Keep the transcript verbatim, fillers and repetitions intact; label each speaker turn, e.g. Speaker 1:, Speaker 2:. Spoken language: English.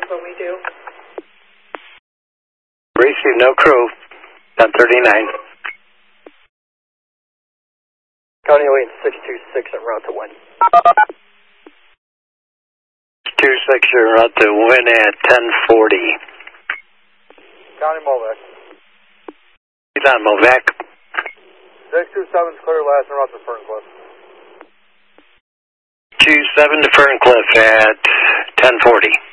Speaker 1: what we do.
Speaker 2: Receive no crew, ten thirty-nine.
Speaker 3: County Wayne six two six en route to win.
Speaker 2: two six en route to win at ten forty.
Speaker 4: County Movac.
Speaker 2: He's on Movac.
Speaker 4: six two seven is clear last en route to Ferncliff.
Speaker 2: two seven to Ferncliff at ten forty.